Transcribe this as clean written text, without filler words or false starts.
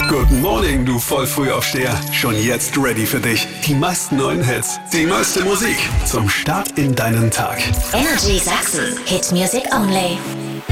Guten Morgen, du Vollfrühaufsteher. Schon jetzt ready für dich. Die meisten neuen Hits, die meiste Musik zum Start in deinen Tag. Energy Sachsen. Hit Music Only.